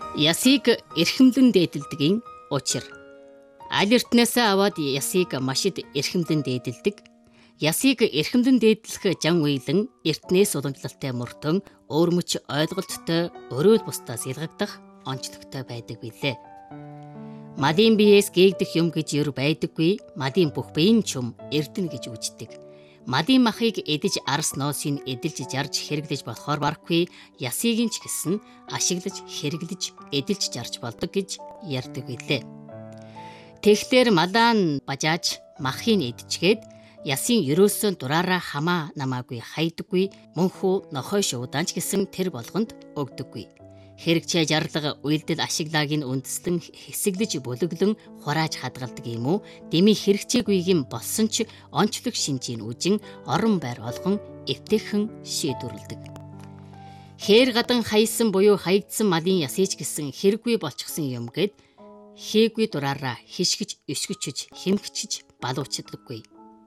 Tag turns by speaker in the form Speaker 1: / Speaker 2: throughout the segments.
Speaker 1: Ясыг эрхэмлэн дээдэлдгийн учир. Аль эртнээсээ аваад ясыг маш их эрхэмлэн дээдэлдэг. Ясыг эрхэмлэн дээдлэх жан уйлан эртнээс уламжлалтай мөртөн өөрмөч ойлголттой өрөөл бусдаас ялгагдах онцлогтой байдаг билээ. Мадын биеэс гээгдэх юм гэж юу байдаггүй, мадын бүх биеийн чум эрдэнэ гэж үздэг. Мадын махыг эдэж арс ноосыг эдэлж жарж хэрэглэж болохоор барахгүй, ясыг нь ч гэсэн ашиглаж хэрэглэж эдэлж жарж болдог гэж ярьдаг билээ. Тэгэхээр малаа нь бажааж махыг эдчгээд ясын ерөөсөө дураараа хамаа намаагүй хайдаггүй, мөнхөө нохой шуудан ч гэсэн тэр болгонд өгдөггүй. Хэрэгчээ жарлага уйлдэл ашиглагийг үндэстэн хэсэглэж бүлэглэн хурааж хадгалдаг юм уу? Дэмий хэрэгцээгүйгийн болсон ч онцлог шинжийн үжин орон байр олгон эвтэйхэн шийдвэрлэдэг. Хээр гадан хайсан буюу хаягдсан малын ясыч гэсэн хэрэггүй болчихсон юм гээд хийгүй дураараа хишгэж, өсгөчж, хэмгчж балуучдаггүй.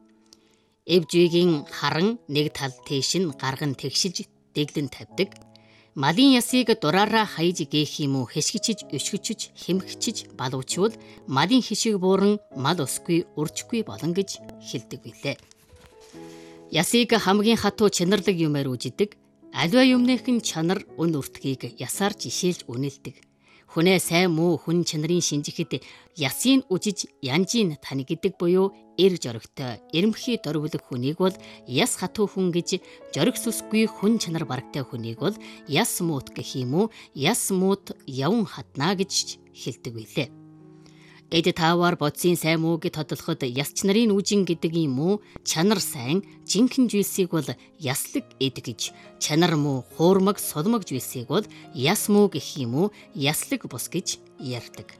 Speaker 1: Эвжүйгийн харан нэг тал тийш нь гарган тэгшилж дэглэн тавьдаг. Малын ясыг дураараа хаяж гээх юм уу, хэшгичж, өшгөчж, хэмгчж балуучвал малын хишиг бууран мал усгүй, үржихгүй болон гэж хэлдэг билээ. Ясыг хамгийн хатуу чанарлаг юмар үжидэг. Аливаа юмныхын чанар үн үртгийг ясаар жишээлж үнэлдэг. Хүнээ сайн муу хүн чанарын шинжихэд ясыг үжиж янжийн тань гэдэг буюу эр жорогтой эрэмхий дорвлог хүнийг бол яс хатуу хүн гэж, жорог сүсгүй хүн чанар барагтай хүнийг бол яс муут гэх юм уу, яс муут явн хатнаа гэж хэлдэг билээ. Эд таавар бодсын сайн мууг тодлоход ясч нарын үжин гэдэг юм уу, чанар сайн жинхэнэ зүйлсийг бол яслаг эд гэж, чанар муу хуурмаг сулмаг зүйлсийг бол яс муу гэх юм уу, яслаг бус гэж ярьдаг.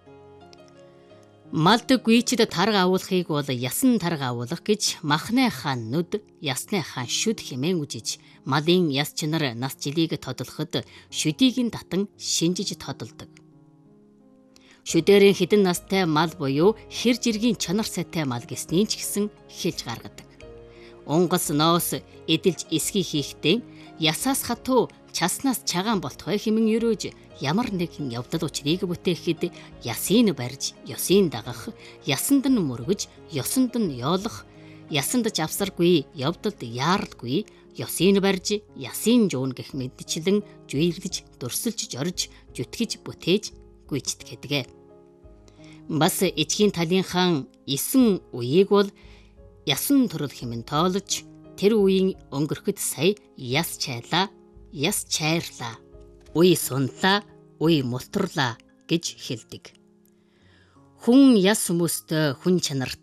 Speaker 1: Малд гүйчд тарга агуулахыг бол ясан тарга агуулах гэж махны хаан нүд, ясны хаан шүд хэмээн үжиж, малын яс чанар нас жилийг тодлоход шүдийг нь татан шинжиж тодолдог. Шүдэрийн хідэн настай мал буюу хэр жиргийн чанар сайтай мал гэснийг ч гэсэн хэлж гаргадаг. Унгас ноос эдэлж эсгий хийхдээ ясаас хатуу часнаас чагаан болтгой хэмээн өрөөж ямар нэгэн явдал учрыг бүтээхэд ясыг барьж, ёсыг дагах, ясанд нь мөргөж, ёсонд нь ёолох, ясанд ч авсаргүй, явдалд яаралгүй, ёсыг барьж, ясыг жуун гэх мэдчлэн жүйрлэж, дурсалж, жорж, жүтгэж, бүтээж гүйцэтгэх гэдэг. Бас эчгийн талынхан 9 үеийг бол ясан төрөл хэмээн тоолж, тэр үеийн өнгөрөхөд сая яс чайлаа, яс чайрлаа, үе сунлаа, үе мултрлаа гэж хэлдэг. Хүн яс хүмүүстэй хүн чанарт